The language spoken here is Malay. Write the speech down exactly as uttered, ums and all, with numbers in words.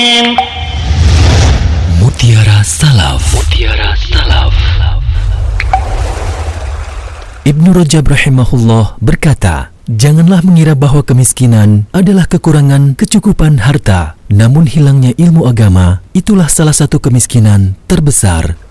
Mutiara Salaf. Mutiara Salaf. Ibnu Rajab rahimahullah berkata, janganlah mengira bahawa kemiskinan adalah kekurangan kecukupan harta, namun hilangnya ilmu agama itulah salah satu kemiskinan terbesar.